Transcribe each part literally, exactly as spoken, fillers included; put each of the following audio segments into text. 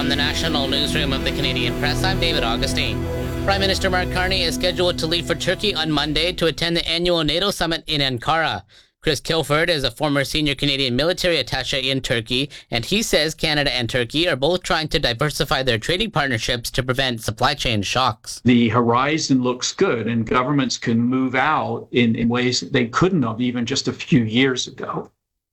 From the National Newsroom of the Canadian Press, I'm David Augustine. Prime Minister Mark Carney is scheduled to leave for Turkey on Monday to attend the annual NATO summit in Ankara. Chris Kilford is a former senior Canadian military attaché in Turkey, and he says Canada and Turkey are both trying to diversify their trading partnerships to prevent supply chain shocks. The horizon looks good, and governments can move out in, in ways that they couldn't have even just a few years ago.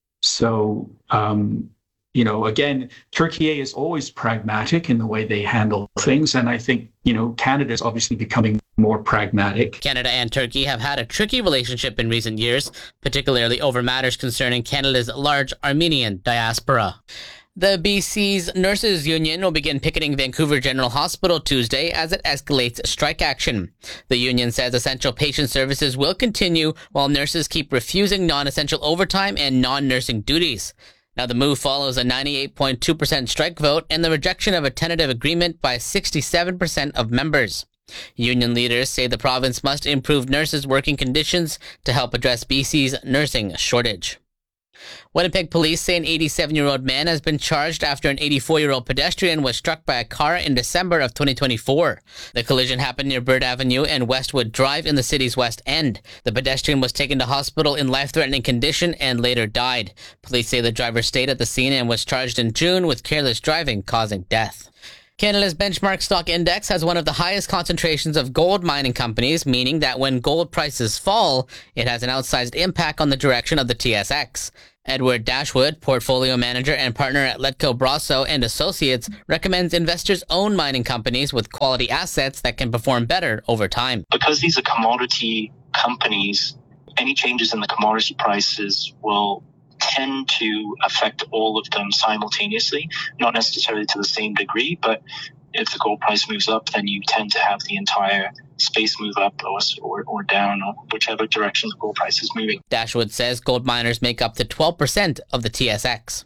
So, um, you know, again, Turkey is always pragmatic in the way they handle things, and I think, you know, Canada is obviously becoming more pragmatic. Canada and Turkey have had a tricky relationship in recent years, particularly over matters concerning Canada's large Armenian diaspora. The B C's Nurses Union will begin picketing Vancouver General Hospital Tuesday as it escalates strike action. The union says essential patient services will continue while nurses keep refusing non-essential overtime and non-nursing duties. Now, the move follows a ninety-eight point two percent strike vote and the rejection of a tentative agreement by sixty-seven percent of members. Union leaders say the province must improve nurses' working conditions to help address B C's nursing shortage. Winnipeg police say an eighty-seven-year-old man has been charged after an eighty-four-year-old pedestrian was struck by a car in December of twenty twenty-four. The collision happened near Bird Avenue and Westwood Drive in the city's west end. The pedestrian was taken to hospital in life-threatening condition and later died. Police say the driver stayed at the scene and was charged in June with careless driving causing death. Canada's benchmark stock index has one of the highest concentrations of gold mining companies, meaning that when gold prices fall, it has an outsized impact on the direction of the T S X. Edward Dashwood, portfolio manager and partner at Letco Brasso and Associates, recommends investors own mining companies with quality assets that can perform better over time. Because these are commodity companies, any changes in the commodity prices will tend to affect all of them simultaneously, not necessarily to the same degree, but if the gold price moves up, then you tend to have the entire space move up or, or, or down, or whichever direction the gold price is moving. Dashwood says gold miners make up to twelve percent of the T S X.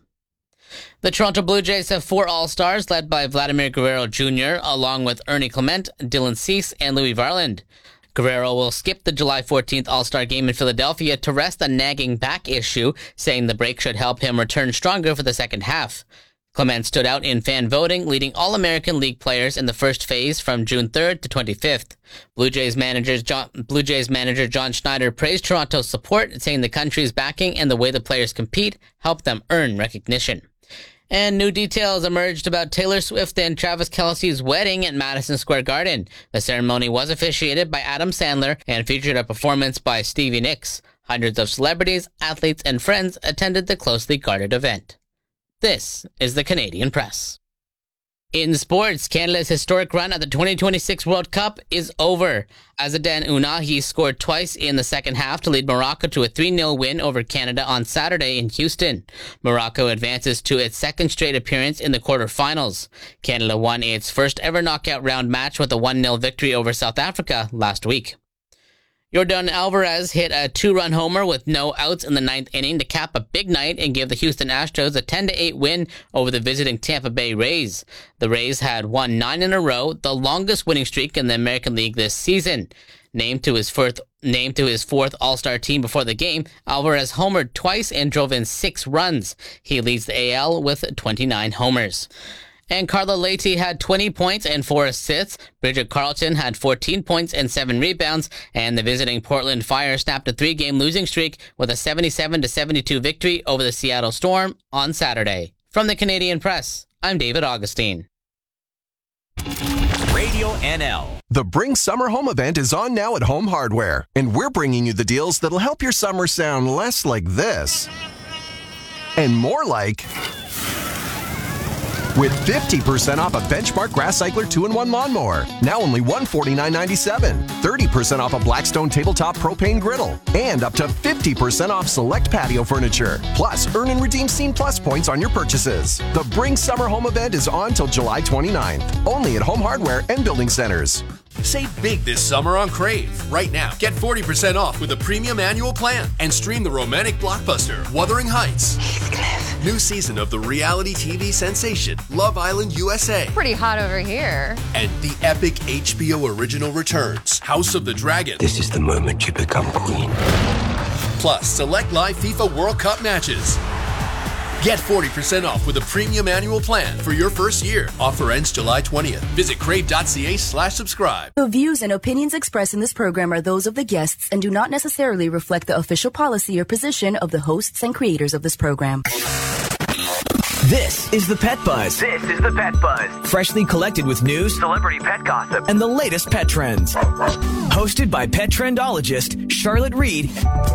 The Toronto Blue Jays have four All-Stars led by Vladimir Guerrero Junior, along with Ernie Clement, Dylan Cease, and Louis Varland. Guerrero will skip the July fourteenth All-Star game in Philadelphia to rest a nagging back issue, saying the break should help him return stronger for the second half. Clement stood out in fan voting, leading All-American League players in the first phase from June third to twenty-fifth. Blue Jays manager John, Blue Jays manager John Schneider praised Toronto's support, saying the country's backing and the way the players compete helped them earn recognition. And new details emerged about Taylor Swift and Travis Kelce's wedding at Madison Square Garden. The ceremony was officiated by Adam Sandler and featured a performance by Stevie Nicks. Hundreds of celebrities, athletes, and friends attended the closely guarded event. This is the Canadian Press. In sports, Canada's historic run at the twenty twenty-six World Cup is over. Azzedine Ounahi scored twice in the second half to lead Morocco to a three nil win over Canada on Saturday in Houston. Morocco advances to its second straight appearance in the quarterfinals. Canada won its first ever knockout round match with a one nil victory over South Africa last week. Yordan Alvarez hit a two-run homer with no outs in the ninth inning to cap a big night and give the Houston Astros a ten to eight win over the visiting Tampa Bay Rays. The Rays had won nine in a row, the longest winning streak in the American League this season. Named to his fourth, named to his fourth All-Star team before the game, Alvarez homered twice and drove in six runs. He leads the A L with twenty-nine homers. And Carla Leite had twenty points and four assists. Bridget Carlton had fourteen points and seven rebounds. And the visiting Portland Fire snapped a three-game losing streak with a seventy-seven to seventy-two victory over the Seattle Storm on Saturday. From the Canadian Press, I'm David Augustine. Radio N L. The Bring Summer Home event is on now at Home Hardware. And we're bringing you the deals that'll help your summer sound less like this and more like... with fifty percent off a Benchmark Grass Cycler two in one lawnmower. Now only one hundred forty-nine dollars and ninety-seven cents. thirty percent off a Blackstone tabletop propane griddle. And up to fifty percent off select patio furniture. Plus, earn and redeem Scene Plus points on your purchases. The Bring Summer Home event is on till July twenty-ninth. Only at Home Hardware and Building Centers. Save big this summer on Crave. Right now, get forty percent off with a premium annual plan and stream the romantic blockbuster Wuthering Heights. Heathcliff. New season of the reality T V sensation Love Island U S A. Pretty hot over here. And the epic H B O original returns House of the Dragon. This is the moment you become queen. Plus, select live FIFA World Cup matches. Get forty percent off with a premium annual plan for your first year. Offer ends July twentieth. Visit crave.ca slash subscribe. The views and opinions expressed in this program are those of the guests and do not necessarily reflect the official policy or position of the hosts and creators of this program. This is the Pet Buzz. This is the Pet Buzz. Freshly collected with news, celebrity pet gossip, and the latest pet trends. Hosted by pet trendologist Charlotte Reed.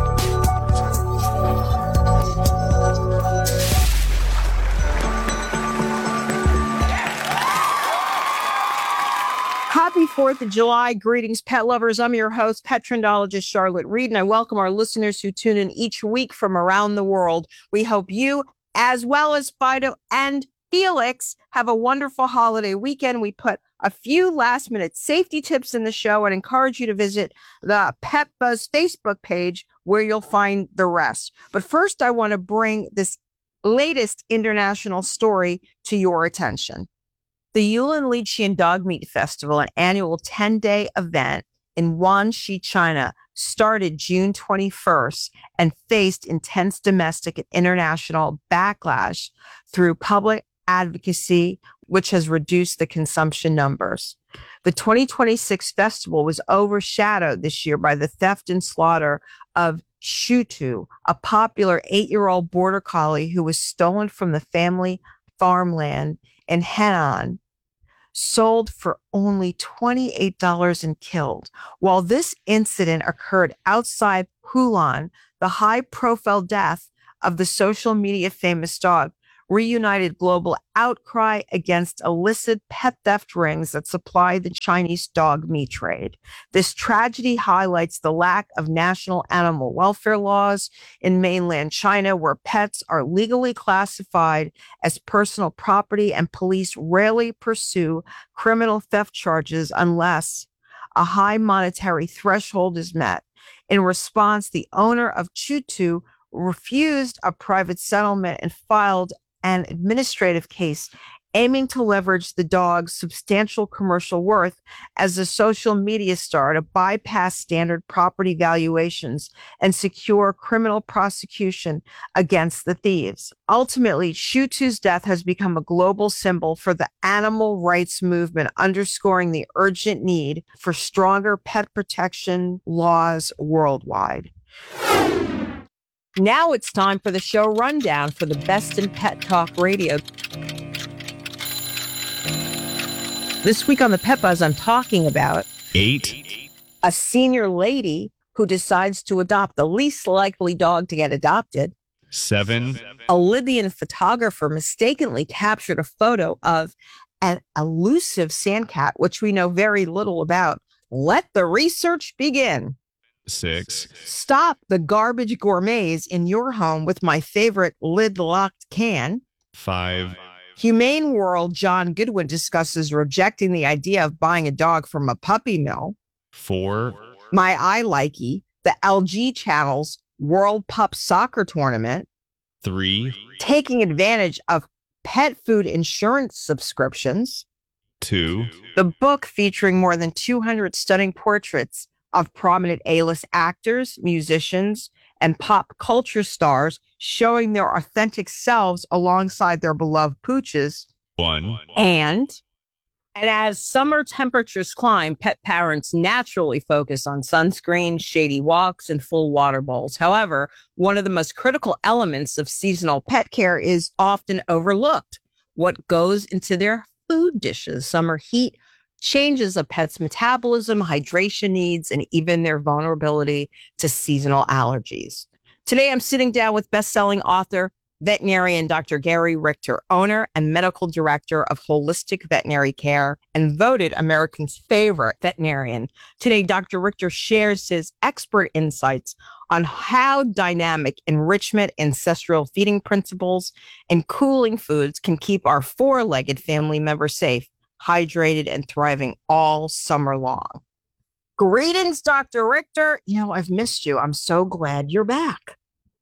Happy fourth of July. Greetings, pet lovers. I'm your host, pet trendologist Charlotte Reed, and I welcome our listeners who tune in each week from around the world. We hope you, as well as Fido and Felix, have a wonderful holiday weekend. We put a few last-minute safety tips in the show and encourage you to visit the Pet Buzz Facebook page where you'll find the rest. But first, I want to bring this latest international story to your attention. The Yulin Liqian Dog Meat Festival, an annual ten-day event in Guangxi, China, started June twenty-first and faced intense domestic and international backlash through public advocacy, which has reduced the consumption numbers. The twenty twenty-six festival was overshadowed this year by the theft and slaughter of Shutu, a popular eight-year-old border collie who was stolen from the family farmland in Henan, sold for only twenty-eight dollars and killed. While this incident occurred outside Hulan, the high-profile death of the social media famous dog reunited global outcry against illicit pet theft rings that supply the Chinese dog meat trade. This tragedy highlights the lack of national animal welfare laws in mainland China, where pets are legally classified as personal property, and police rarely pursue criminal theft charges unless a high monetary threshold is met. In response, the owner of Shutu refused a private settlement and filed an administrative case aiming to leverage the dog's substantial commercial worth as a social media star to bypass standard property valuations and secure criminal prosecution against the thieves. Ultimately, Shutu's death has become a global symbol for the animal rights movement, underscoring the urgent need for stronger pet protection laws worldwide. Now it's time for the show rundown for the best in pet talk radio. This week on the Pet Buzz, I'm talking about Eight. A senior lady who decides to adopt the least likely dog to get adopted. Seven. A Libyan photographer mistakenly captured a photo of an elusive sandcat, which we know very little about. Let the research begin. Six. Stop the garbage gourmets in your home with my favorite lid-locked can. Five. Humane World John Goodwin discusses rejecting the idea of buying a dog from a puppy mill. Four. My I Likey, the L G Channel's World Pup Soccer Tournament. Three. Taking advantage of pet food insurance subscriptions. Two. The book featuring more than two hundred stunning portraits of prominent A-list actors, musicians, and pop culture stars showing their authentic selves alongside their beloved pooches. One. And, and as summer temperatures climb, pet parents naturally focus on sunscreen, shady walks, and full water bowls. However, one of the most critical elements of seasonal pet care is often overlooked: what goes into their food dishes. Summer heat changes a pet's metabolism, hydration needs, and even their vulnerability to seasonal allergies. Today, I'm sitting down with best-selling author, veterinarian Doctor Gary Richter, owner and medical director of Holistic Veterinary Care and voted Americans' favorite veterinarian. Today, Doctor Richter shares his expert insights on how dynamic enrichment, ancestral feeding principles, and cooling foods can keep our four-legged family members safe, hydrated, and thriving all summer long. Greetings, Doctor Richter. You know, I've missed you. I'm so glad you're back.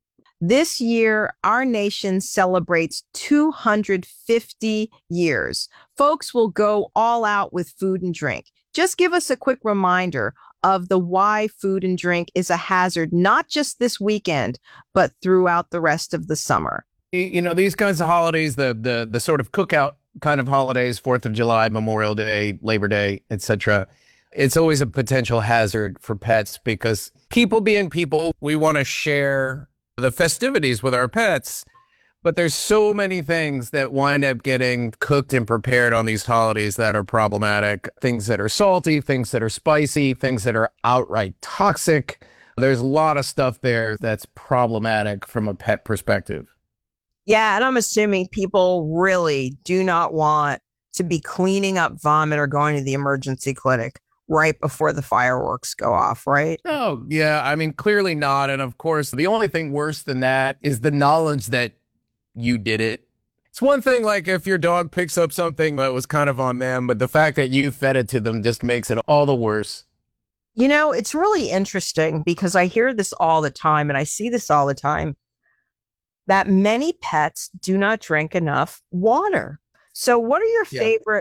This year, our nation celebrates two hundred fifty years. Folks will go all out with food and drink. Just give us a quick reminder of the why food and drink is a hazard, not just this weekend, but throughout the rest of the summer. You know, these kinds of holidays, the the the sort of cookout kind of holidays, Fourth of July, Memorial Day, Labor Day, et cetera, it's always a potential hazard for pets because people being people, we want to share the festivities with our pets. But there's so many things that wind up getting cooked and prepared on these holidays that are problematic. Things that are salty, things that are spicy, things that are outright toxic. There's a lot of stuff there that's problematic from a pet perspective. Yeah, and I'm assuming people really do not want to be cleaning up vomit or going to the emergency clinic right before the fireworks go off, right? Oh, yeah. I mean, clearly not. And of course, the only thing worse than that is the knowledge that you did it. It's one thing, like, if your dog picks up something that was kind of on them, but the fact that you fed it to them just makes it all the worse. You know, it's really interesting because I hear this all the time and I see this all the time, that many pets do not drink enough water. So what are your Yeah. favorite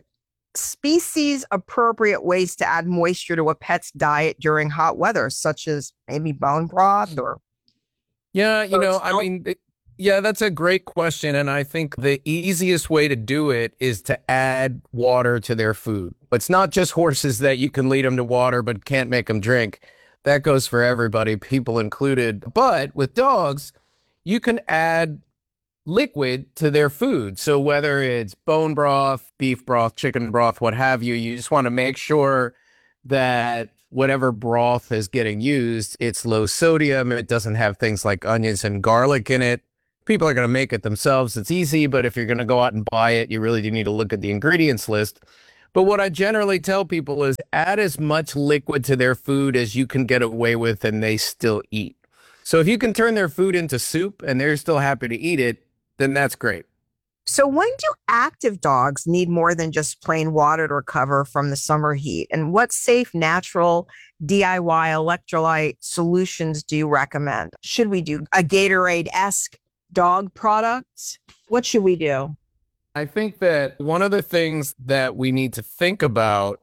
species appropriate ways to add moisture to a pet's diet during hot weather, such as maybe bone broth or? Yeah, you know, I mean, it, yeah, that's a great question. And I think the easiest way to do it is to add water to their food. It's not just horses that you can lead them to water but can't make them drink. That goes for everybody, people included. But with dogs, you can add liquid to their food. So whether it's bone broth, beef broth, chicken broth, what have you, you just want to make sure that whatever broth is getting used, it's low sodium. It doesn't have things like onions and garlic in it. People are going to make it themselves. It's easy, but if you're going to go out and buy it, you really do need to look at the ingredients list. But what I generally tell people is add as much liquid to their food as you can get away with and they still eat. So if you can turn their food into soup and they're still happy to eat it, then that's great. So when do active dogs need more than just plain water to recover from the summer heat? And what safe, natural, D I Y electrolyte solutions do you recommend? Should we do a Gatorade-esque dog product? What should we do? I think that one of the things that we need to think about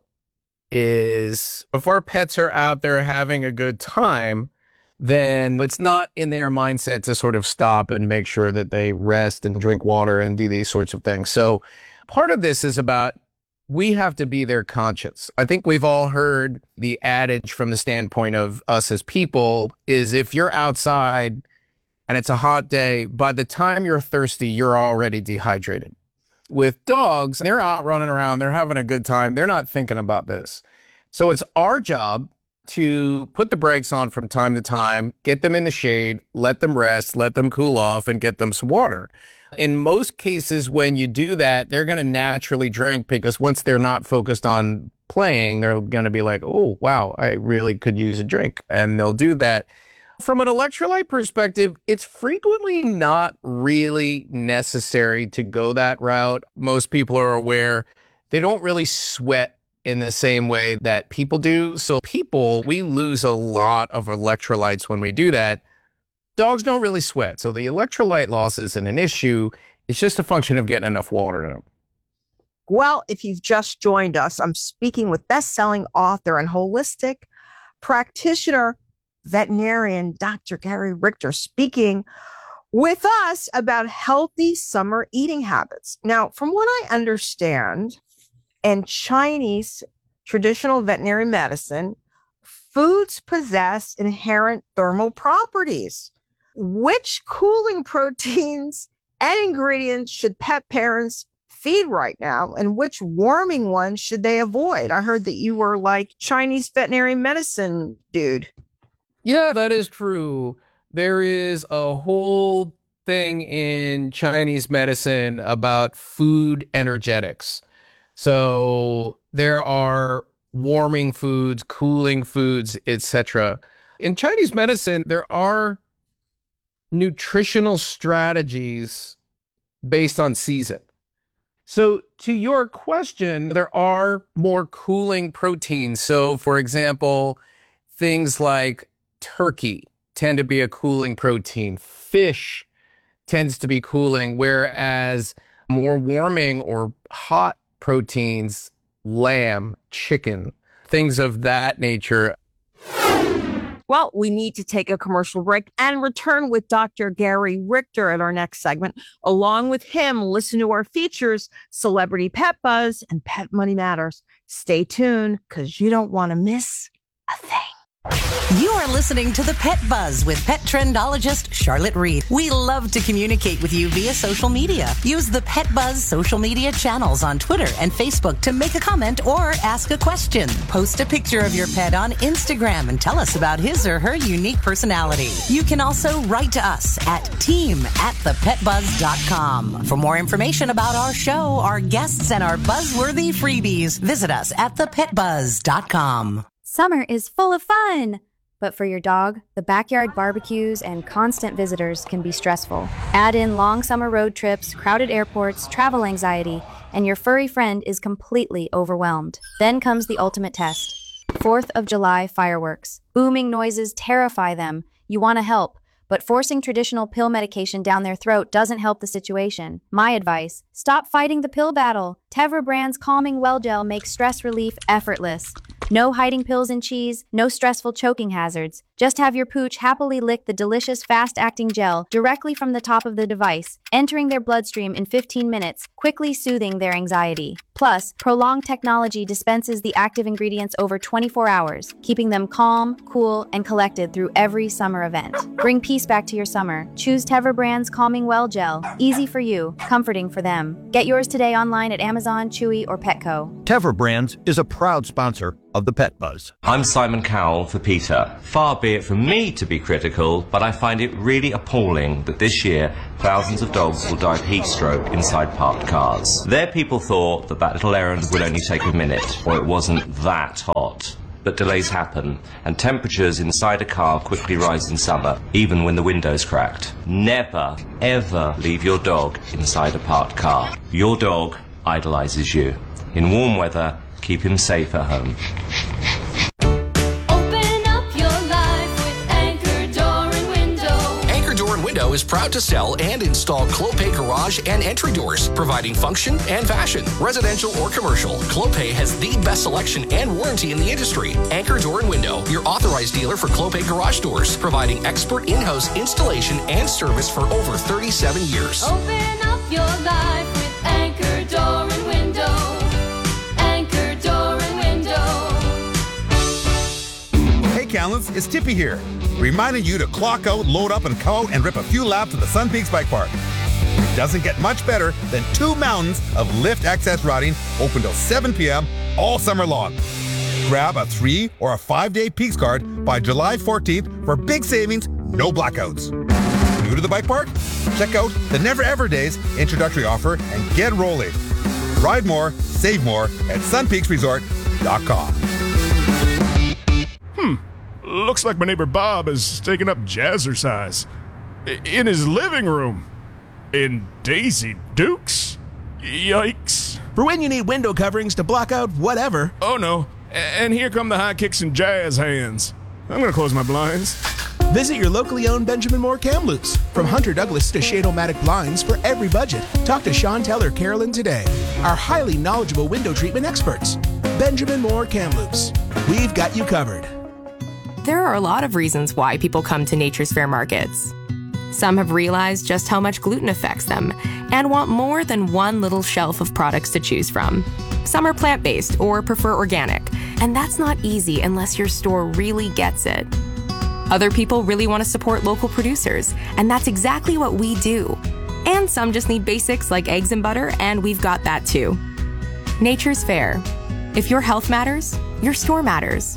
is if our pets are out there having a good time, then it's not in their mindset to sort of stop and make sure that they rest and drink water and do these sorts of things. So part of this is about we have to be their conscience. I think we've all heard the adage from the standpoint of us as people is if you're outside and it's a hot day, by the time you're thirsty, you're already dehydrated. With dogs, they're out running around, they're having a good time, they're not thinking about this. So it's our job to put the brakes on from time to time, get them in the shade, let them rest, let them cool off, and get them some water. In most cases, when you do that, they're going to naturally drink because once they're not focused on playing, they're going to be like, oh, wow, I really could use a drink. And they'll do that. From an electrolyte perspective, it's frequently not really necessary to go that route. Most people are aware they don't really sweat in the same way that people do. So people, we lose a lot of electrolytes when we do that. Dogs don't really sweat. So the electrolyte loss isn't an issue. It's just a function of getting enough water in them. Well, if you've just joined us, I'm speaking with best-selling author and holistic practitioner, veterinarian, Doctor Gary Richter, speaking with us about healthy summer eating habits. Now, from what I understand, in Chinese traditional veterinary medicine, foods possess inherent thermal properties. Which cooling proteins and ingredients should pet parents feed right now? And which warming ones should they avoid? I heard that you were like Chinese veterinary medicine dude. Yeah, that is true. There is a whole thing in Chinese medicine about food energetics. So there are warming foods, cooling foods, et cetera. In Chinese medicine, there are nutritional strategies based on season. So to your question, there are more cooling proteins. So for example, things like turkey tend to be a cooling protein. Fish tends to be cooling, whereas more warming or hot proteins, lamb, chicken, things of that nature. Well, we need to take a commercial break and return with Doctor Gary Richter at our next segment. Along with him, listen to our features, Celebrity Pet Buzz and Pet Money Matters. Stay tuned because you don't want to miss a thing. You are listening to the Pet Buzz with pet trendologist Charlotte Reed. We love to communicate with you via social media. Use the Pet Buzz social media channels on Twitter and Facebook to make a comment or ask a question. Post a picture of your pet on Instagram and tell us about his or her unique personality. You can also write to us at team at the pet buzz dot com. For more information about our show, our guests, and our buzzworthy freebies, visit us at the pet buzz dot com. Summer is full of fun, but for your dog, the backyard barbecues and constant visitors can be stressful. Add in long summer road trips, crowded airports, travel anxiety, and your furry friend is completely overwhelmed. Then comes the ultimate test. fourth of July fireworks. Booming noises terrify them. You want to help, but forcing traditional pill medication down their throat doesn't help the situation. My advice, stop fighting the pill battle. Tevra brand's Calming Well Gel makes stress relief effortless. No hiding pills in cheese, no stressful choking hazards. Just have your pooch happily lick the delicious fast-acting gel directly from the top of the device, entering their bloodstream in fifteen minutes, quickly soothing their anxiety. Plus, Prolonged Technology dispenses the active ingredients over twenty-four hours, keeping them calm, cool, and collected through every summer event. Bring peace back to your summer. Choose Tevra brand's Calming Well Gel. Easy for you, comforting for them. Get yours today online at Amazon, Chewy, or Petco. Tevra Brands is a proud sponsor of the Pet Buzz. I'm Simon Cowell for PETA. Far be it from me to be critical, but I find it really appalling that this year thousands of dogs will die of heat stroke inside parked cars. Their people thought that that little errand would only take a minute, or it wasn't that hot. But delays happen, and temperatures inside a car quickly rise in summer, even when the window's cracked. Never, ever leave your dog inside a parked car. Your dog idolizes you. In warm weather, keep him safe at home. Open up your life with Anchor Door and Window. Anchor Door and Window is proud to sell and install Clopay garage and entry doors, providing function and fashion. Residential or commercial, Clopay has the best selection and warranty in the industry. Anchor Door and Window, your authorized dealer for Clopay garage doors, providing expert in-house installation and service for over thirty-seven years. Open up your life with Anchor Door and Window. Anchor Door and Window. Hey, Kamloops, it's Tippy here, reminding you to clock out, load up, and come out and rip a few laps at the Sun Peaks Bike Park. It doesn't get much better than two mountains of lift access riding open till seven p.m. all summer long. Grab a three or a five-day Peaks card by July fourteenth for big savings, no blackouts. New to the bike park? Check out the Never Ever Days introductory offer and get rolling. Ride more, save more at sun peaks resort dot com. Hmm. Looks like my neighbor Bob is taking up jazzercise. I- in his living room. In Daisy Dukes? Yikes. For when you need window coverings to block out whatever. Oh no. A- and here come the high kicks and jazz hands. I'm gonna close my blinds. Visit your locally owned Benjamin Moore Kamloops. From Hunter Douglas to Shade-O-Matic blinds for every budget. Talk to Chantel or Carolyn today. Our highly knowledgeable window treatment experts. Benjamin Moore Kamloops. We've got you covered. There are a lot of reasons why people come to Nature's Fair markets. Some have realized just how much gluten affects them and want more than one little shelf of products to choose from. Some are plant-based or prefer organic, and that's not easy unless your store really gets it. Other people really want to support local producers, and that's exactly what we do. And some just need basics like eggs and butter, and we've got that too. Nature's Fair. If your health matters, your store matters.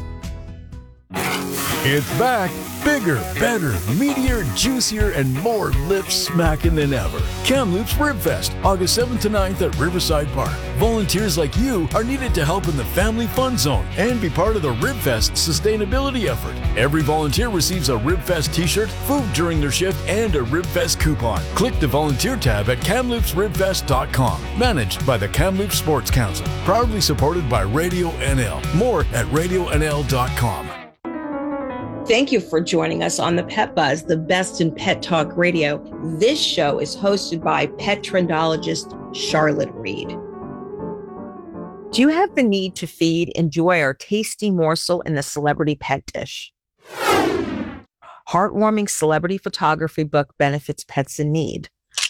It's back. Bigger, better, meatier, juicier, and more lip smacking than ever. Kamloops Ribfest, August seventh to ninth at Riverside Park. Volunteers like you are needed to help in the family fun zone and be part of the Ribfest sustainability effort. Every volunteer receives a Ribfest t-shirt, food during their shift, and a Ribfest coupon. Click the volunteer tab at kamloops ribfest dot com. Managed by the Kamloops Sports Council. Proudly supported by Radio N L. More at radio n l dot com. Thank you for joining us on the Pet Buzz, the best in pet talk radio. This show is hosted by pet trendologist Charlotte Reed. Do you have the need to feed, enjoy our tasty morsel in the celebrity pet dish? Heartwarming celebrity photography book benefits pets in need.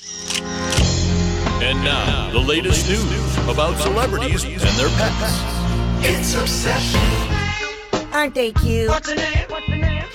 And now, the latest news about celebrities and their pets. It's Obsession. Aren't they cute? What's the name? What's the name?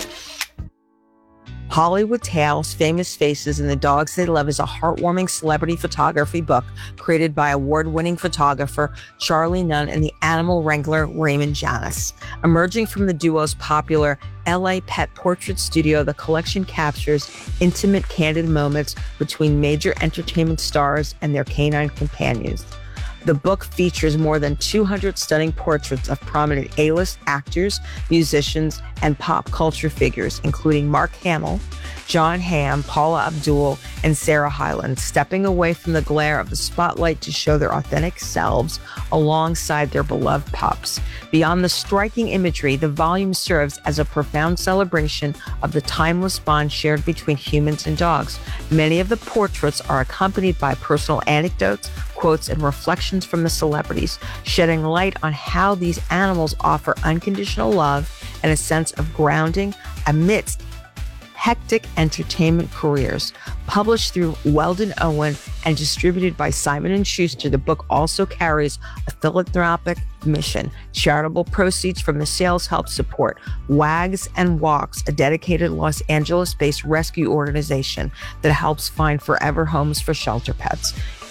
Hollywood Tales, Famous Faces, and the Dogs They Love is a heartwarming celebrity photography book created by award-winning photographer Charlie Nunn and the animal wrangler Raymond Janis. Emerging from the duo's popular L A pet portrait studio, the collection captures intimate, candid moments between major entertainment stars and their canine companions. The book features more than two hundred stunning portraits of prominent A-list actors, musicians, and pop culture figures, including Mark Hamill, John Hamm, Paula Abdul, and Sarah Hyland, stepping away from the glare of the spotlight to show their authentic selves alongside their beloved pups. Beyond the striking imagery, the volume serves as a profound celebration of the timeless bond shared between humans and dogs. Many of the portraits are accompanied by personal anecdotes, quotes, and reflections from the celebrities, shedding light on how these animals offer unconditional love and a sense of grounding amidst hectic entertainment careers. Published through Weldon Owen and distributed by Simon and Schuster, the book also carries a philanthropic mission. Charitable proceeds from the sales help support Wags and Walks, a dedicated Los Angeles-based rescue organization that helps find forever homes for shelter pets.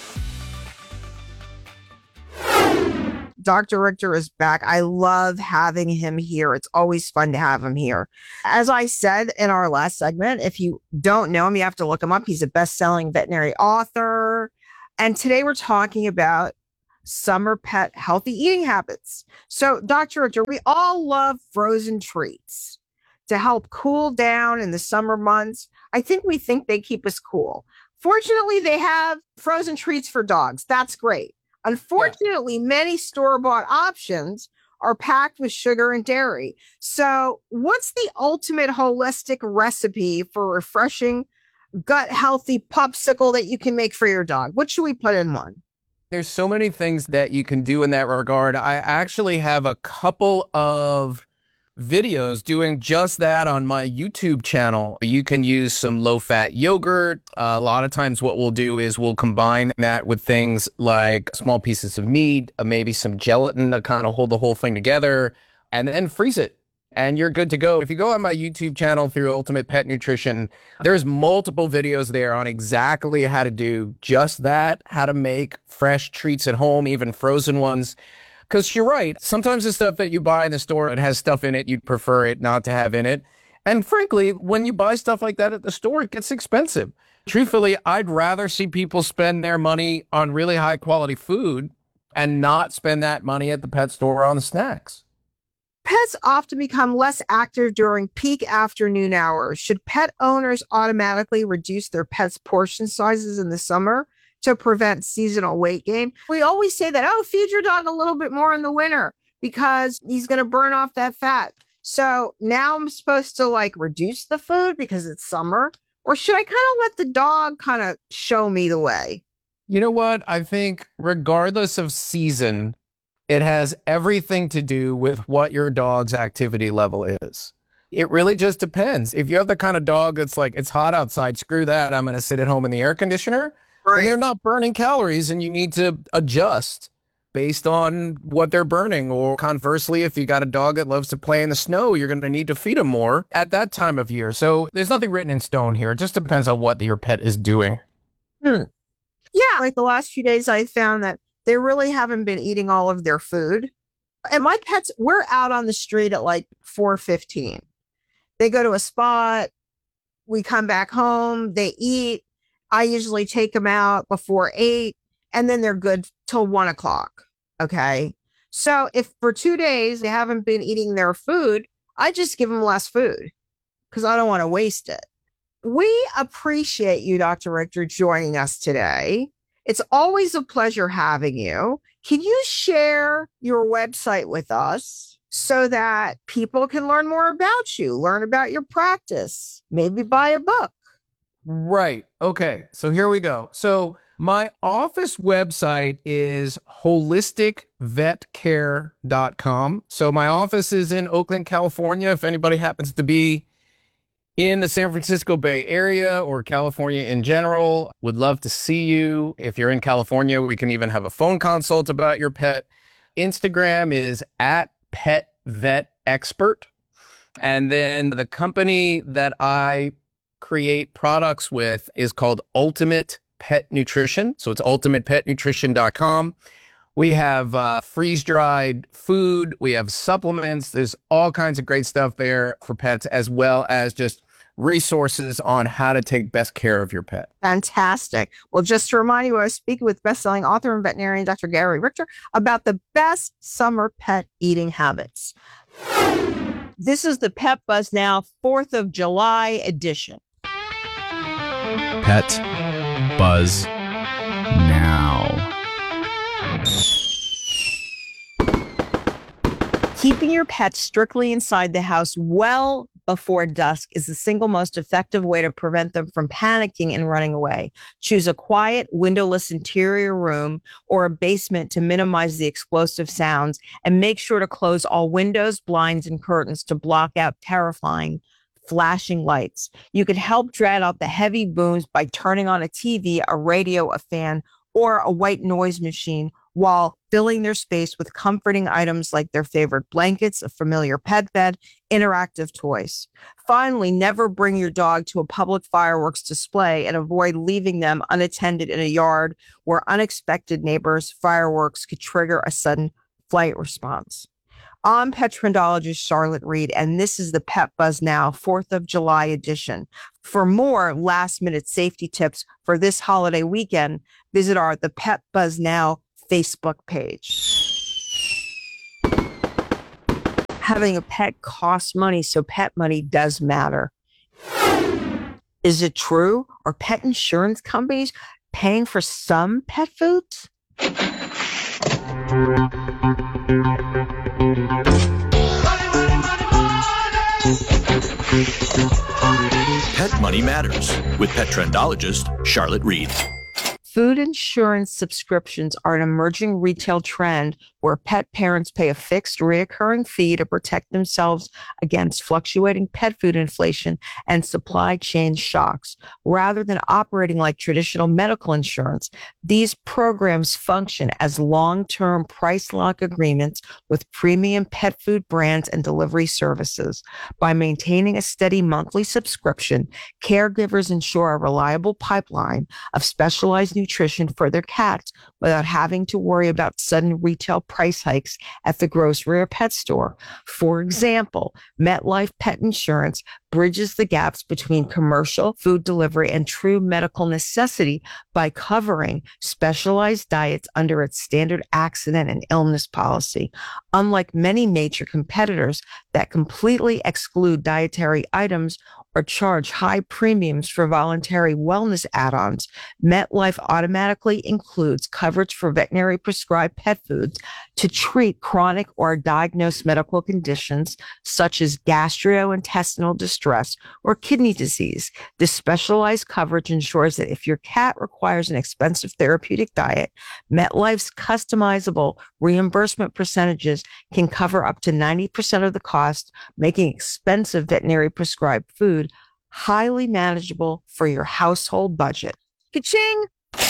Doctor Richter is back. I love having him here. It's always fun to have him here. As I said in our last segment, if you don't know him, you have to look him up. He's a best-selling veterinary author. And today we're talking about summer pet healthy eating habits. So, Doctor Richter, we all love frozen treats to help cool down in the summer months. I think we think they keep us cool. Fortunately, they have frozen treats for dogs. That's great. Unfortunately, yeah. Many store-bought options are packed with sugar and dairy. So what's the ultimate holistic recipe for refreshing, gut-healthy popsicle that you can make for your dog? What should we put in one? There's so many things that you can do in that regard. I actually have a couple of videos doing just that on my YouTube channel. You can use some low-fat yogurt. Uh, a lot of times what we'll do is we'll combine that with things like small pieces of meat, uh, maybe some gelatin to kind of hold the whole thing together, and then freeze it. And you're good to go. If you go on my YouTube channel through Ultimate Pet Nutrition, there's multiple videos there on exactly how to do just that, how to make fresh treats at home, even frozen ones. Because you're right, sometimes the stuff that you buy in the store, it has stuff in it you'd prefer it not to have in it. And frankly, when you buy stuff like that at the store, it gets expensive. Truthfully, I'd rather see people spend their money on really high quality food and not spend that money at the pet store on snacks. Pets often become less active during peak afternoon hours. Should pet owners automatically reduce their pets' portion sizes in the summer to prevent seasonal weight gain? We always say that, oh, feed your dog a little bit more in the winter because he's going to burn off that fat. So now I'm supposed to like reduce the food because it's summer? Or should I kind of let the dog kind of show me the way? You know what? I think regardless of season, it has everything to do with what your dog's activity level is. It really just depends. If you have the kind of dog that's like, it's hot outside, screw that, I'm going to sit at home in the air conditioner. Right. They're not burning calories and you need to adjust based on what they're burning. Or conversely, if you got a dog that loves to play in the snow, you're going to need to feed them more at that time of year. So there's nothing written in stone here. It just depends on what your pet is doing. Hmm. Yeah, like the last few days, I found that they really haven't been eating all of their food. And my pets, we're out on the street at like four fifteen. They go to a spot. We come back home. They eat. I usually take them out before eight, and then they're good till one o'clock. Okay. So if for two days they haven't been eating their food, I just give them less food because I don't want to waste it. We appreciate you, Doctor Richter, joining us today. It's always a pleasure having you. Can you share your website with us so that people can learn more about you, learn about your practice, maybe buy a book? Right. Okay. So here we go. So My office website is holistic vet care dot com. So my office is in Oakland, California. If anybody happens to be in the San Francisco Bay Area or California in general, would love to see you. If you're in California, we can even have a phone consult about your pet. Instagram is at Pet Vet Expert. And then the company that I create products with is called Ultimate Pet Nutrition. So it's ultimate pet nutrition dot com. We have uh, freeze-dried food. We have supplements. There's all kinds of great stuff there for pets, as well as just resources on how to take best care of your pet. Fantastic. Well, just to remind you, I was speaking with best-selling author and veterinarian Doctor Gary Richter about the best summer pet eating habits. This is the Pet Buzz Now fourth of July edition. Pet Buzz Now. Keeping your pet strictly inside the house well before dusk is the single most effective way to prevent them from panicking and running away. Choose a quiet, windowless interior room or a basement to minimize the explosive sounds, and make sure to close all windows, blinds, and curtains to block out terrifying flashing lights. You can help drown out the heavy booms by turning on a T V, a radio, a fan, or a white noise machine, while filling their space with comforting items like their favorite blankets, a familiar pet bed, interactive toys. Finally, never bring your dog to a public fireworks display and avoid leaving them unattended in a yard where unexpected neighbors' fireworks could trigger a sudden flight response. I'm pet trendologist Charlotte Reed, and this is the Pet Buzz Now fourth of July edition. For more last-minute safety tips for this holiday weekend, visit our The Pet Buzz Now Facebook page. Having a pet costs money, so pet money does matter. Is it true? Are pet insurance companies paying for some pet foods? Pet Money Matters with pet trendologist Charlotte Reed. Food insurance subscriptions are an emerging retail trend where pet parents pay a fixed reoccurring fee to protect themselves against fluctuating pet food inflation and supply chain shocks. Rather than operating like traditional medical insurance, these programs function as long-term price lock agreements with premium pet food brands and delivery services. By maintaining a steady monthly subscription, caregivers ensure a reliable pipeline of specialized nutrition for their cats without having to worry about sudden retail price hikes at the grocery or pet store. For example, MetLife Pet Insurance bridges the gaps between commercial food delivery and true medical necessity by covering specialized diets under its standard accident and illness policy. Unlike many major competitors that completely exclude dietary items or charge high premiums for voluntary wellness add-ons, MetLife automatically includes coverage for veterinary prescribed pet foods to treat chronic or diagnosed medical conditions such as gastrointestinal distress or kidney disease. This specialized coverage ensures that if your cat requires an expensive therapeutic diet, MetLife's customizable reimbursement percentages can cover up to ninety percent of the cost, making expensive veterinary prescribed food highly manageable for your household budget. Ka-ching!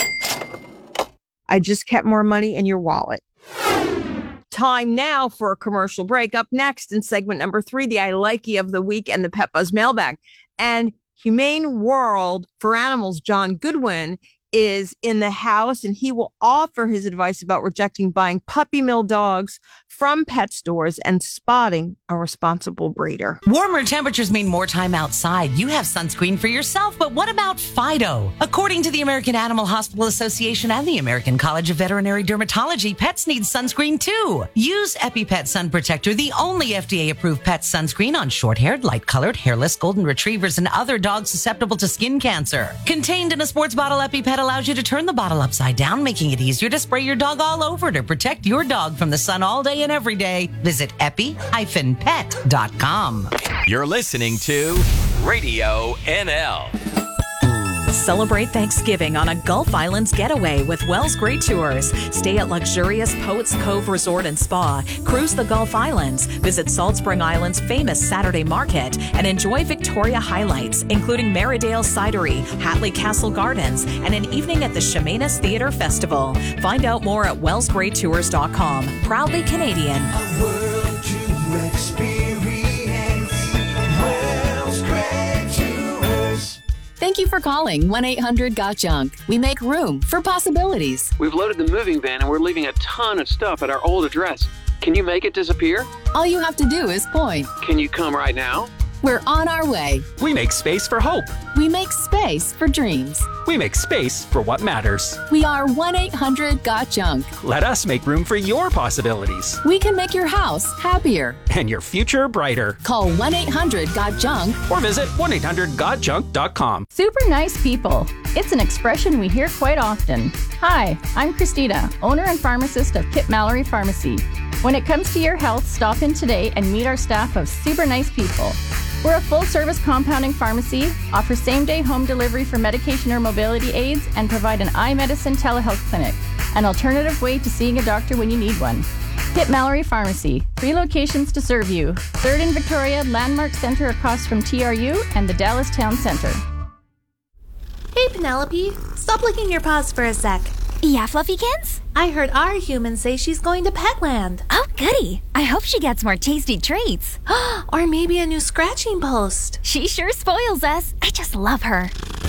I just kept more money in your wallet. Time now for a commercial break. Up next in segment number three, the I Likey of the week and the Pet Buzz mailbag. And Humane World for Animals, John Goodwin, is in the house, and he will offer his advice about rejecting buying puppy mill dogs from pet stores and spotting a responsible breeder. Warmer temperatures mean more time outside. You have sunscreen for yourself, but what about Fido? According to the American Animal Hospital Association and the American College of Veterinary Dermatology, pets need sunscreen too. Use EpiPet Sun Protector, the only F D A-approved pet sunscreen on short-haired, light-colored, hairless golden retrievers and other dogs susceptible to skin cancer. Contained in a sports bottle, EpiPet allows you to turn the bottle upside down, making it easier to spray your dog all over to protect your dog from the sun all day and every day. Visit epi dash pet dot com. You're listening to Radio N L. Celebrate Thanksgiving on a Gulf Islands getaway with Wells Great Tours. Stay at luxurious Poets Cove Resort and Spa, cruise the Gulf Islands, visit Salt Spring Island's famous Saturday Market, and enjoy Victoria highlights, including Maridale Cidery, Hatley Castle Gardens, and an evening at the Chemainus Theatre Festival. Find out more at wells great tours dot com. Proudly Canadian. A world to experience. Wells Great Tours. Thank you for calling one eight hundred got junk. We make room for possibilities. We've loaded the moving van and we're leaving a ton of stuff at our old address. Can you make it disappear? All you have to do is point. Can you come right now? We're on our way. We make space for hope. We make space for dreams. We make space for what matters. We are one eight hundred got junk. Let us make room for your possibilities. We can make your house happier. And your future brighter. Call one eight hundred got junk. Or visit one eight hundred got junk dot com. Super nice people. It's an expression we hear quite often. Hi, I'm Christina, owner and pharmacist of Kip Mallory Pharmacy. When it comes to your health, stop in today and meet our staff of super nice people. We're a full-service compounding pharmacy, offer same-day home delivery for medication or mobility aids, and provide an eye medicine telehealth clinic, an alternative way to seeing a doctor when you need one. Kip Mallory Pharmacy, three locations to serve you. Third in Victoria, Landmark Center across from T R U, and the Dallas Town Center. Hey, Penelope. Stop licking your paws for a sec. Yeah, Fluffykins? I heard our human say she's going to Petland. Oh, goody. I hope she gets more tasty treats. Or maybe a new scratching post. She sure spoils us. I just love her.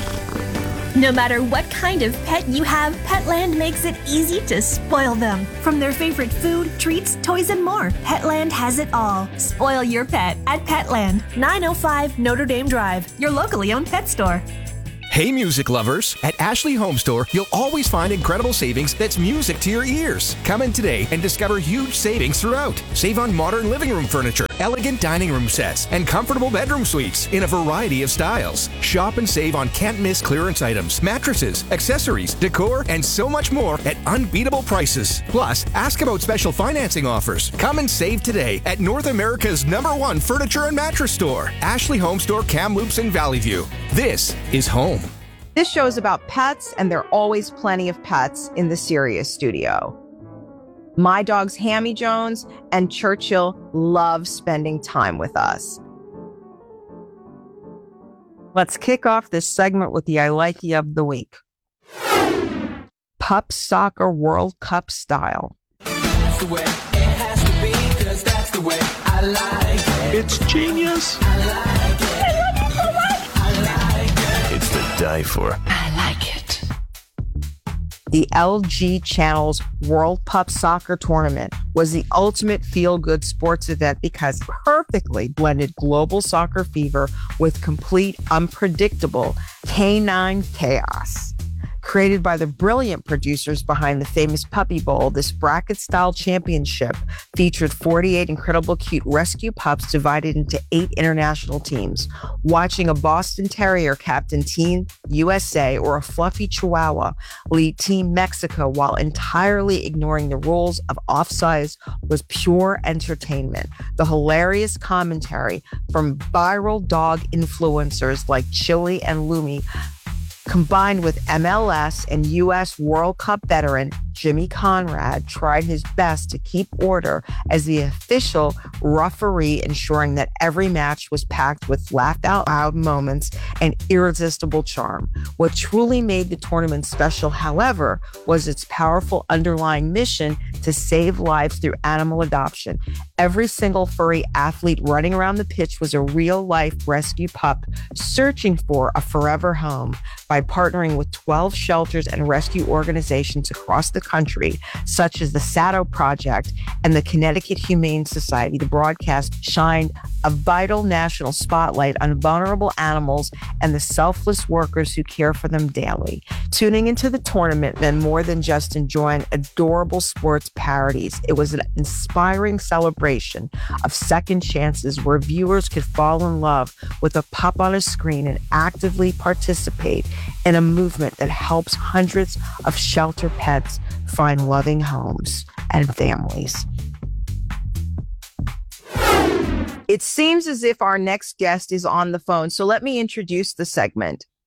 No matter what kind of pet you have, Petland makes it easy to spoil them. From their favorite food, treats, toys, and more, Petland has it all. Spoil your pet at Petland, nine oh five Notre Dame Drive, your locally owned pet store. Hey music lovers, at Ashley Home Store, you'll always find incredible savings that's music to your ears. Come in today and discover huge savings throughout. Save on modern living room furniture, elegant dining room sets, and comfortable bedroom suites in a variety of styles. Shop and save on can't-miss clearance items, mattresses, accessories, decor, and so much more at unbeatable prices. Plus, ask about special financing offers. Come and save today at North America's number one furniture and mattress store, Ashley Home Store, Kamloops in Valley View. This is home. This show is about pets, and there are always plenty of pets in the Sirius studio. My dogs Hammy Jones and Churchill love spending time with us. Let's kick off this segment with the I Likey of the week. Pup Soccer World Cup style. That's the way it has to be, 'cause that's the way I like it. It's genius. I like it. I like it. It's to die for. I like it. The L G Channel's World Pup Soccer Tournament was the ultimate feel-good sports event because it perfectly blended global soccer fever with complete, unpredictable canine chaos. Created by the brilliant producers behind the famous Puppy Bowl, this bracket-style championship featured forty-eight incredible cute rescue pups divided into eight international teams. Watching a Boston Terrier captain Team U S A or a fluffy Chihuahua lead Team Mexico while entirely ignoring the rules of offsides was pure entertainment. The hilarious commentary from viral dog influencers like Chili and Lumi, combined with M L S and U S World Cup veteran Jimmy Conrad, tried his best to keep order as the official referee, ensuring that every match was packed with laugh-out-loud moments and irresistible charm. What truly made the tournament special, however, was its powerful underlying mission to save lives through animal adoption. Every single furry athlete running around the pitch was a real-life rescue pup searching for a forever home. By partnering with twelve shelters and rescue organizations across the country, such as the Sato Project and the Connecticut Humane Society, the broadcast shined a vital national spotlight on vulnerable animals and the selfless workers who care for them daily. Tuning into the tournament meant more than just enjoying adorable sports parodies. It was an inspiring celebration of second chances where viewers could fall in love with a pup on a screen and actively participate in a movement that helps hundreds of shelter pets find loving homes and families. It seems as if our next guest is on the phone, so let me introduce the segment.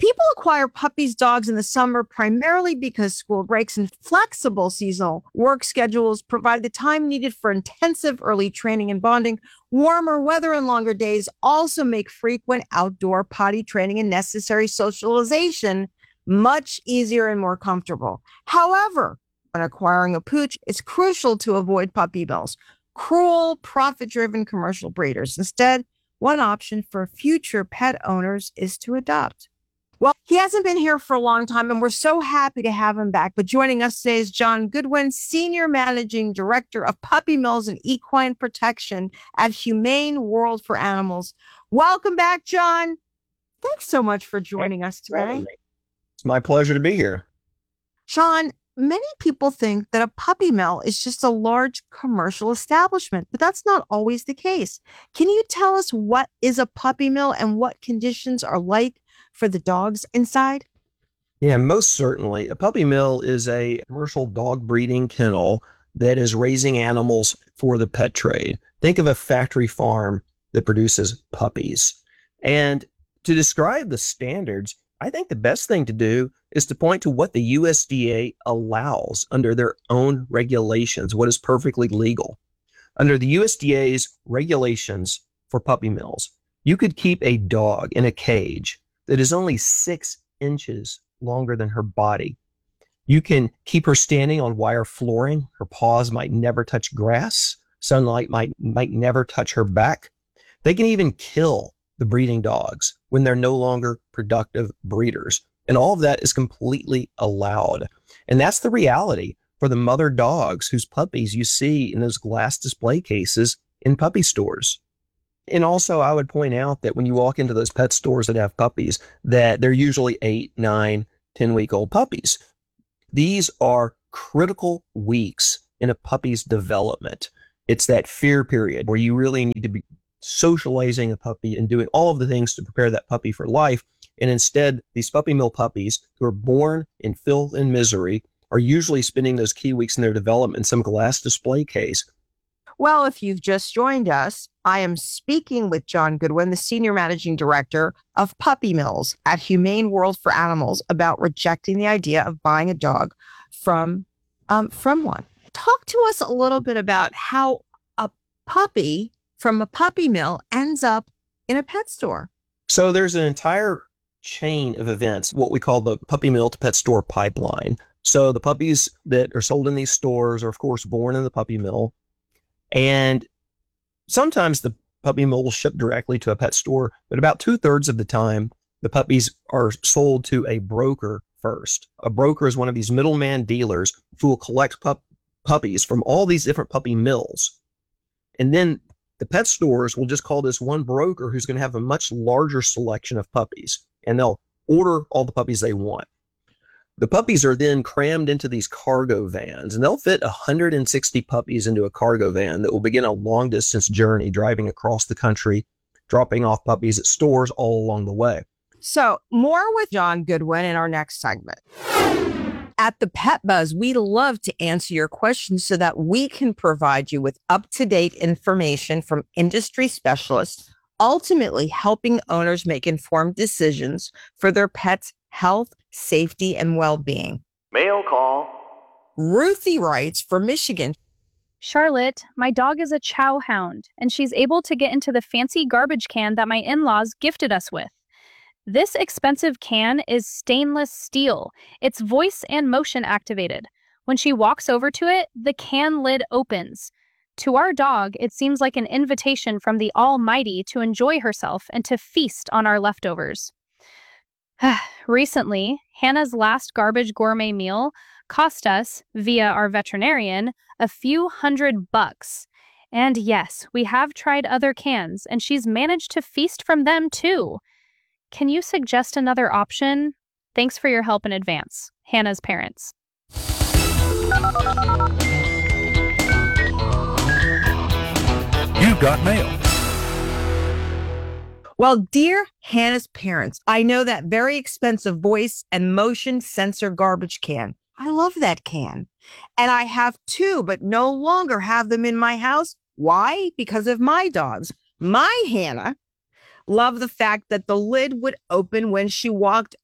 People acquire puppies, dogs in the summer primarily because school breaks and flexible seasonal work schedules provide the time needed for intensive early training and bonding. Warmer weather and longer days also make frequent outdoor potty training and necessary socialization much easier and more comfortable. However, when acquiring a pooch, it's crucial to avoid puppy mills, cruel, profit-driven commercial breeders. Instead, one option for future pet owners is to adopt. Well, he hasn't been here for a long time, and we're so happy to have him back. But joining us today is John Goodwin, Senior Managing Director of Puppy Mills and Equine Protection at Humane World for Animals. Welcome back, John. Thanks so much for joining us today. It's my pleasure to be here. John, many people think that a puppy mill is just a large commercial establishment, but that's not always the case. Can you tell us what is a puppy mill and what conditions are like for the dogs inside? Yeah, most certainly. A puppy mill is a commercial dog breeding kennel that is raising animals for the pet trade. Think of a factory farm that produces puppies. And to describe the standards, I think the best thing to do is to point to what the U S D A allows under their own regulations, what is perfectly legal. Under the U S D A's regulations for puppy mills, you could keep a dog in a cage that is only six inches longer than her body. You can keep her standing on wire flooring. Her paws might never touch grass. Sunlight might, might never touch her back. They can even kill the breeding dogs when they're no longer productive breeders. And all of that is completely allowed. And that's the reality for the mother dogs whose puppies you see in those glass display cases in puppy stores. And also, I would point out that when you walk into those pet stores that have puppies, that they're usually eight, nine, ten-week-old puppies. These are critical weeks in a puppy's development. It's that fear period where you really need to be socializing a puppy and doing all of the things to prepare that puppy for life. And instead, these puppy mill puppies who are born in filth and misery are usually spending those key weeks in their development in some glass display case. Well, if you've just joined us, I am speaking with John Goodwin, the Senior Managing Director of Puppy Mills at Humane World for Animals, about rejecting the idea of buying a dog from, um, from one. Talk to us a little bit about how a puppy from a puppy mill ends up in a pet store. So there's an entire chain of events, what we call the puppy mill to pet store pipeline. So the puppies that are sold in these stores are, of course, born in the puppy mill. And sometimes the puppy mill will ship directly to a pet store, but about two thirds of the time, the puppies are sold to a broker first. A broker is one of these middleman dealers who will collect pup- puppies from all these different puppy mills. And then the pet stores will just call this one broker who's going to have a much larger selection of puppies, and they'll order all the puppies they want. The puppies are then crammed into these cargo vans, and they'll fit one hundred sixty puppies into a cargo van that will begin a long distance journey driving across the country, dropping off puppies at stores all along the way. So more with John Goodwin in our next segment. At the Pet Buzz, we love to answer your questions so that we can provide you with up-to-date information from industry specialists, ultimately helping owners make informed decisions for their pets' health, safety, and well-being. Mail call. Ruthie writes for Michigan. Charlotte, my dog is a chow hound, and she's able to get into the fancy garbage can that my in-laws gifted us with. This expensive can is stainless steel. It's voice and motion activated. When she walks over to it, the can lid opens. To our dog, it seems like an invitation from the Almighty to enjoy herself and to feast on our leftovers. Recently, Hannah's last garbage gourmet meal cost us, via our veterinarian, a few hundred bucks. And yes, we have tried other cans, and she's managed to feast from them too. Can you suggest another option? Thanks for your help in advance. Hannah's parents. You've got mail. Well, dear Hannah's parents, I know that very expensive voice and motion sensor garbage can. I love that can. And I have two, but no longer have them in my house. Why? Because of my dogs. My Hannah loved the fact that the lid would open when she walked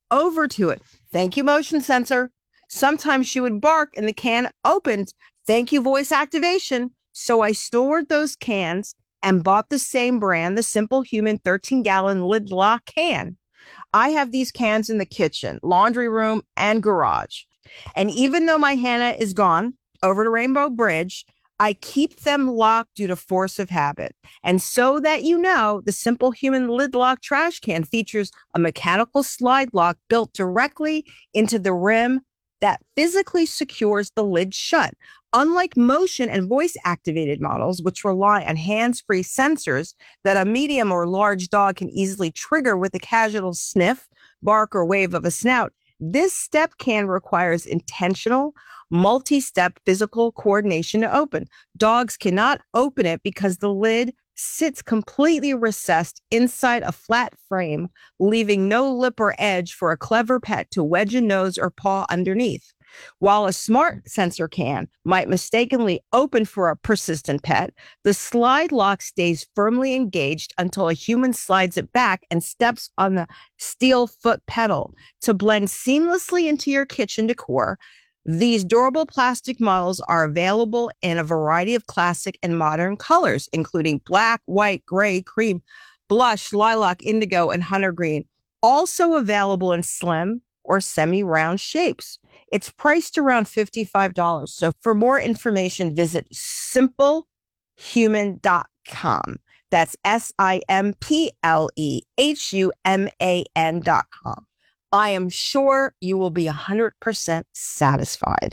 over to it. Thank you, motion sensor. Sometimes she would bark and the can opened. Thank you, voice activation. So I stored those cans and bought the same brand, the Simple Human thirteen gallon lid lock can. I have these cans in the kitchen, laundry room, and garage. And even though my Hannah is gone over to Rainbow Bridge, I keep them locked due to force of habit. And so that you know, the Simple Human lid lock trash can features a mechanical slide lock built directly into the rim that physically secures the lid shut. Unlike motion and voice-activated models, which rely on hands-free sensors that a medium or large dog can easily trigger with a casual sniff, bark, or wave of a snout, this step can requires intentional, multi-step physical coordination to open. Dogs cannot open it because the lid sits completely recessed inside a flat frame, leaving no lip or edge for a clever pet to wedge a nose or paw underneath. While a smart sensor can might mistakenly open for a persistent pet, the slide lock stays firmly engaged until a human slides it back and steps on the steel foot pedal. To blend seamlessly into your kitchen decor, these durable plastic models are available in a variety of classic and modern colors, including black, white, gray, cream, blush, lilac, indigo, and hunter green. Also available in slim or semi-round shapes. It's priced around fifty-five dollars. So for more information, visit simple human dot com. That's S I M P L E H U M A N dot com. I am sure you will be one hundred percent satisfied.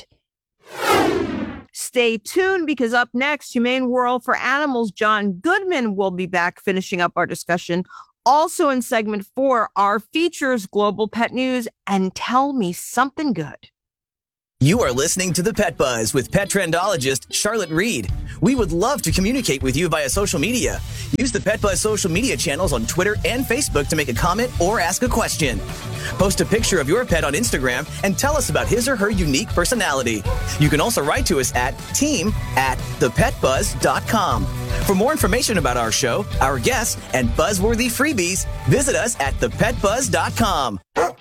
Stay tuned because up next, Humane World for Animals, John Goodman will be back finishing up our discussion. Also in segment four, our features Global Pet News and Tell Me Something Good. You are listening to The Pet Buzz with pet trendologist Charlotte Reed. We would love to communicate with you via social media. Use the Pet Buzz social media channels on Twitter and Facebook to make a comment or ask a question. Post a picture of your pet on Instagram and tell us about his or her unique personality. You can also write to us at team at the pet buzz dot com. For more information about our show, our guests, and buzzworthy freebies, visit us at the pet buzz dot com.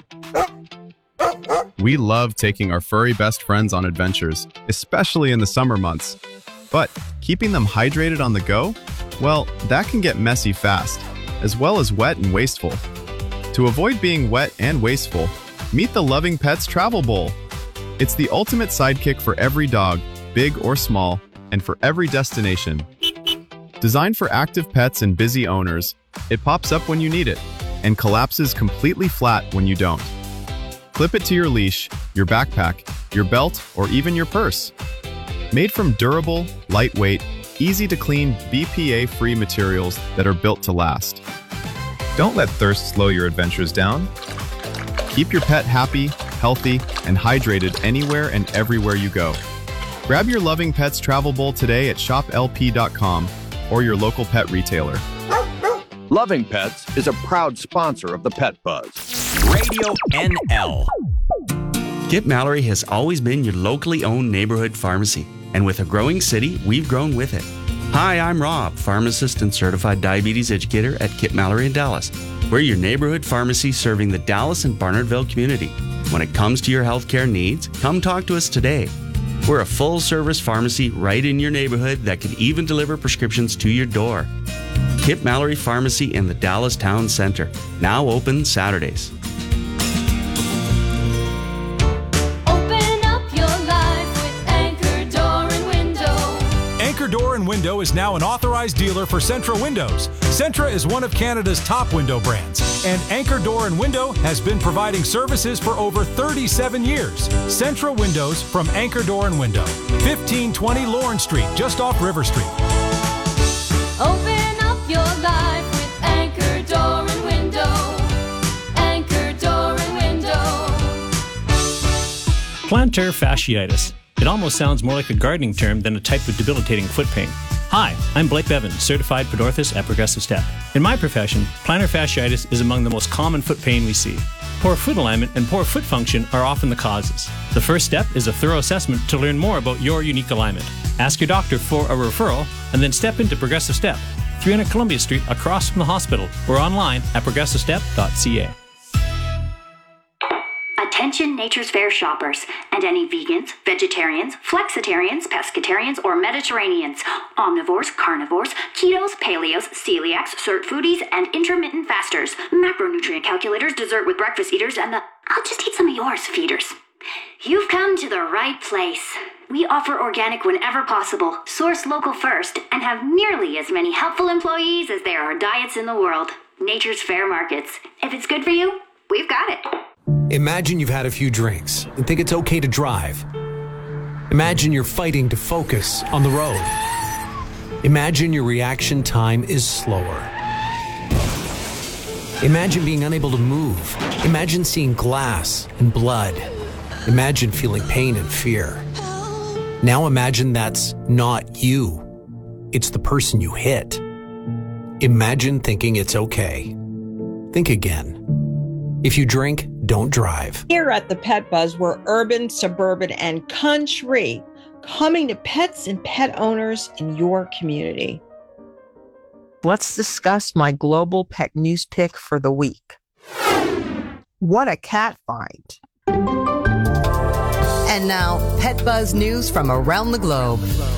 We love taking our furry best friends on adventures, especially in the summer months. But keeping them hydrated on the go? Well, that can get messy fast, as well as wet and wasteful. To avoid being wet and wasteful, meet the Loving Pets Travel Bowl. It's the ultimate sidekick for every dog, big or small, and for every destination. Designed for active pets and busy owners, it pops up when you need it and collapses completely flat when you don't. Clip it to your leash, your backpack, your belt, or even your purse. Made from durable, lightweight, easy-to-clean, B P A-free materials that are built to last. Don't let thirst slow your adventures down. Keep your pet happy, healthy, and hydrated anywhere and everywhere you go. Grab your Loving Pets Travel Bowl today at shop L P dot com or your local pet retailer. Loving Pets is a proud sponsor of the Pet Buzz. Radio N L. Kip Mallory has always been your locally owned neighborhood pharmacy, and with a growing city, we've grown with it. Hi, I'm Rob, pharmacist and certified diabetes educator at Kip Mallory in Dallas. We're your neighborhood pharmacy serving the Dallas and Barnardville community. When it comes to your healthcare needs, come talk to us today. We're a full-service pharmacy right in your neighborhood that can even deliver prescriptions to your door. Kip Mallory Pharmacy in the Dallas Town Center, now open Saturdays. Open up your life with Anchor Door and Window. Anchor Door and Window is now an authorized dealer for Centra Windows. Centra is one of Canada's top window brands, and Anchor Door and Window has been providing services for over thirty-seven years. Centra Windows from Anchor Door and Window, fifteen twenty Lawrence Street, just off River Street. Open up your life with Anchor Door and Window. Anchor Door and Window. Plantar fasciitis. It almost sounds more like a gardening term than a type of debilitating foot pain. Hi, I'm Blake Bevan, certified podorthist at Progressive Step. In my profession, plantar fasciitis is among the most common foot pain we see. Poor foot alignment and poor foot function are often the causes. The first step is a thorough assessment to learn more about your unique alignment. Ask your doctor for a referral and then step into Progressive Step, three hundred Columbia Street across from the hospital, or online at progressive step dot c a. Attention Nature's Fair shoppers and any vegans, vegetarians, flexitarians, pescatarians, or Mediterraneans, omnivores, carnivores, ketos, paleos, celiacs, cert foodies, and intermittent fasters, macronutrient calculators, dessert with breakfast eaters, and the I'll just eat some of yours feeders. You've come to the right place. We offer organic whenever possible, source local first, and have nearly as many helpful employees as there are diets in the world. Nature's Fair Markets. If it's good for you, we've got it. Imagine you've had a few drinks and think it's okay to drive. Imagine you're fighting to focus on the road. Imagine your reaction time is slower. Imagine being unable to move. Imagine seeing glass and blood. Imagine feeling pain and fear. Now imagine that's not you. It's the person you hit. Imagine thinking it's okay. Think again. If you drink, don't drive. Here at the Pet Buzz, we're urban, suburban, and country, coming to pets and pet owners in your community. Let's discuss my global pet news pick for the week. What a cat find. And now, Pet Buzz news from around the globe.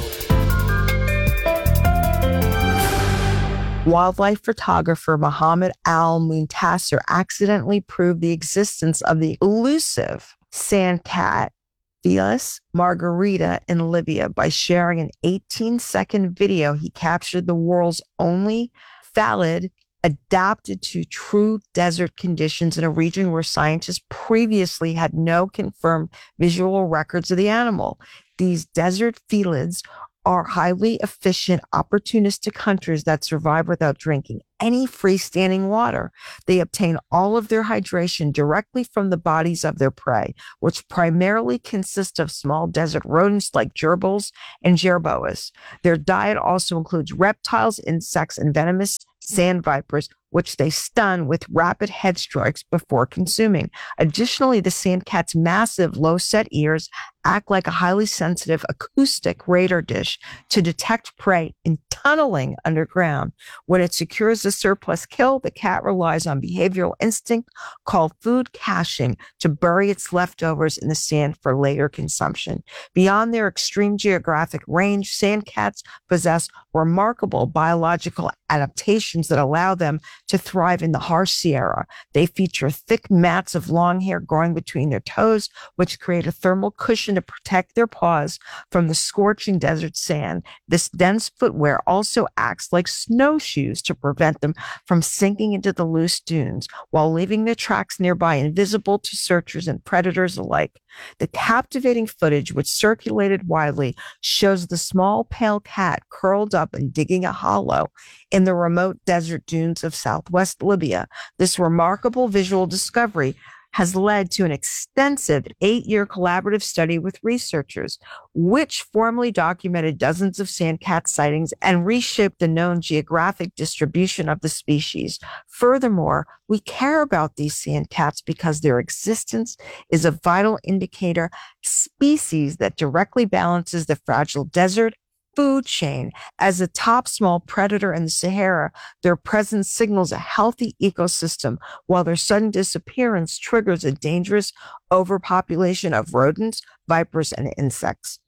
Wildlife photographer Mohammed Al-Muntasir accidentally proved the existence of the elusive sand cat Felis margarita in Libya by sharing an eighteen-second video. He captured the world's only phalid adapted to true desert conditions in a region where scientists previously had no confirmed visual records of the animal. These desert felids are highly efficient, opportunistic hunters that survive without drinking any freestanding water. They obtain all of their hydration directly from the bodies of their prey, which primarily consist of small desert rodents like gerbils and jerboas. Their diet also includes reptiles, insects, and venomous sand vipers, which they stun with rapid head strikes before consuming. Additionally, the sand cat's massive low-set ears act like a highly sensitive acoustic radar dish to detect prey in tunneling underground. When it secures the surplus kill, the cat relies on behavioral instinct called food caching to bury its leftovers in the sand for later consumption. Beyond their extreme geographic range, sand cats possess remarkable biological adaptations that allow them to thrive in the harsh Sahara. They feature thick mats of long hair growing between their toes, which create a thermal cushion to protect their paws from the scorching desert sand. This dense footwear also acts like snowshoes to prevent them from sinking into the loose dunes, while leaving their tracks nearby invisible to searchers and predators alike. The captivating footage, which circulated widely, shows the small pale cat curled up and digging a hollow in the remote desert dunes of southwest Libya. This remarkable visual discovery has led to an extensive eight-year collaborative study with researchers, which formally documented dozens of sand cat sightings and reshaped the known geographic distribution of the species. Furthermore, we care about these sand cats because their existence is a vital indicator species that directly balances the fragile desert food chain. As a top small predator in the Sahara, their presence signals a healthy ecosystem, while their sudden disappearance triggers a dangerous overpopulation of rodents, vipers, and insects.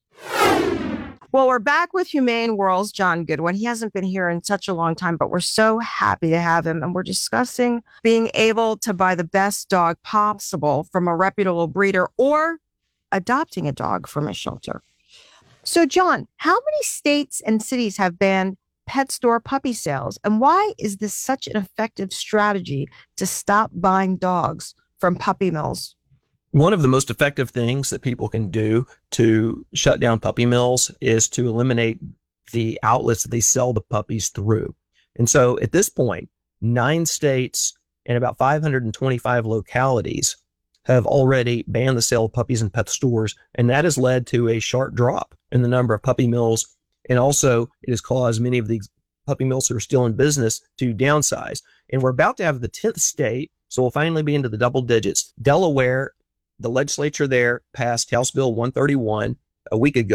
Well, we're back with Humane World's John Goodwin. He hasn't been here in such a long time, but we're so happy to have him. And we're discussing being able to buy the best dog possible from a reputable breeder or adopting a dog from a shelter. So, John, how many states and cities have banned pet store puppy sales? And why is this such an effective strategy to stop buying dogs from puppy mills? One of the most effective things that people can do to shut down puppy mills is to eliminate the outlets that they sell the puppies through. And so at this point, nine states and about five hundred twenty-five localities have already banned the sale of puppies in pet stores, and that has led to a sharp drop in the number of puppy mills. And also, it has caused many of these puppy mills that are still in business to downsize. And we're about to have the tenth state, so we'll finally be into the double digits. Delaware, the legislature there passed House Bill one thirty-one a week ago,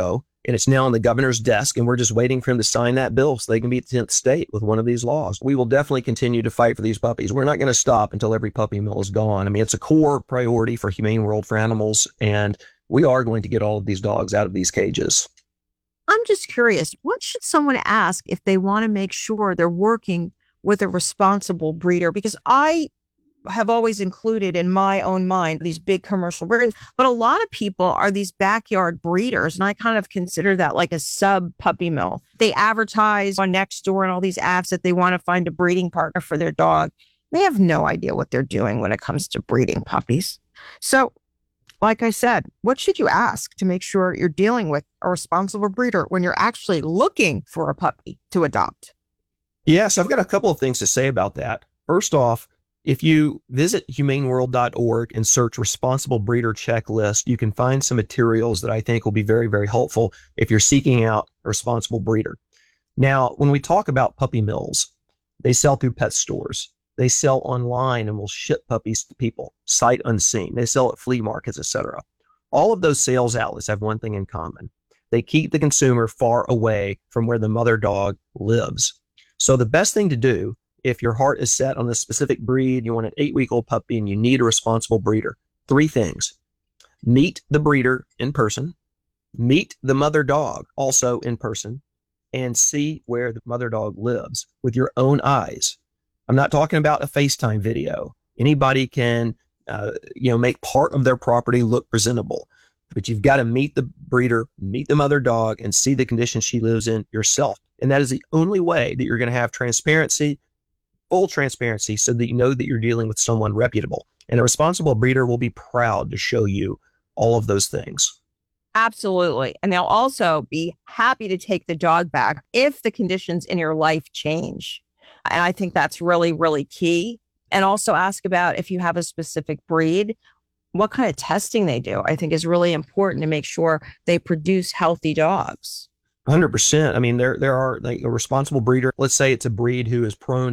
And it's now on the governor's desk, and we're just waiting for him to sign that bill so they can be the tenth state with one of these laws. We will definitely continue to fight for these puppies. We're not going to stop until every puppy mill is gone. I mean, it's a core priority for Humane World for Animals, and we are going to get all of these dogs out of these cages. I'm just curious, what should someone ask if they want to make sure they're working with a responsible breeder? Because I have always included in my own mind these big commercial breeders, but a lot of people are these backyard breeders, and I kind of consider that like a sub puppy mill. They advertise on Nextdoor and all these ads that they want to find a breeding partner for their dog. They have no idea what they're doing when it comes to breeding puppies. So, like I said, what should you ask to make sure you're dealing with a responsible breeder when you're actually looking for a puppy to adopt? Yes, I've got a couple of things to say about that. First off, if you visit humane world dot org and search responsible breeder checklist, you can find some materials that I think will be very, very helpful if you're seeking out a responsible breeder. Now, when we talk about puppy mills, they sell through pet stores. They sell online and will ship puppies to people, sight unseen. They sell at flea markets, et cetera. All of those sales outlets have one thing in common. They keep the consumer far away from where the mother dog lives. So the best thing to do, if your heart is set on a specific breed, you want an eight-week-old puppy, and you need a responsible breeder, three things. Meet the breeder in person, meet the mother dog also in person, and see where the mother dog lives with your own eyes. I'm not talking about a FaceTime video. Anybody can, uh, you know, make part of their property look presentable, but you've got to meet the breeder, meet the mother dog, and see the condition she lives in yourself. And that is the only way that you're going to have transparency, full transparency, so that you know that you're dealing with someone reputable. And a responsible breeder will be proud to show you all of those things. Absolutely. And they'll also be happy to take the dog back if the conditions in your life change. And I think that's really, really key. And also ask about if you have a specific breed, what kind of testing they do, I think is really important to make sure they produce healthy dogs. one hundred percent. I mean, there there are like a responsible breeder. Let's say it's a breed who is prone